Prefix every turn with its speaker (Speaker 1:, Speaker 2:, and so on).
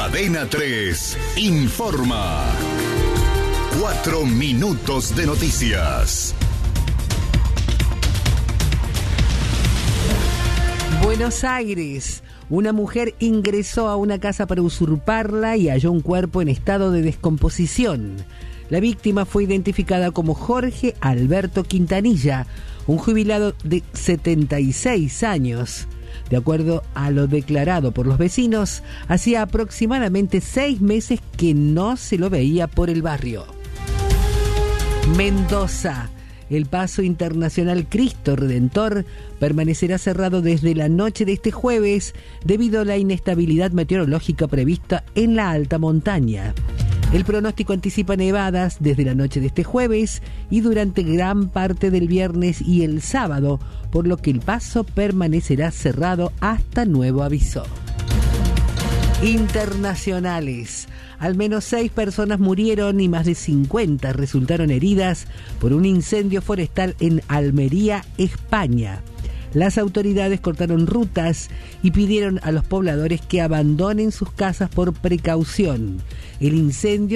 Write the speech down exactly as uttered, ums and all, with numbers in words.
Speaker 1: Cadena tres informa. Cuatro minutos de noticias.
Speaker 2: Buenos Aires. Una mujer ingresó a una casa para usurparla y halló un cuerpo en estado de descomposición. La víctima fue identificada como Jorge Alberto Quintanilla, un jubilado de setenta y seis años. De acuerdo a lo declarado por los vecinos, hacía aproximadamente seis meses que no se lo veía por el barrio. Mendoza. El paso internacional Cristo Redentor permanecerá cerrado desde la noche de este jueves debido a la inestabilidad meteorológica prevista en la alta montaña. El pronóstico anticipa nevadas desde la noche de este jueves y durante gran parte del viernes y el sábado, por lo que el paso permanecerá cerrado hasta nuevo aviso. Internacionales. Al menos seis personas murieron y más de cincuenta resultaron heridas por un incendio forestal en Almería, España. Las autoridades cortaron rutas y pidieron a los pobladores que abandonen sus casas por precaución. El incendio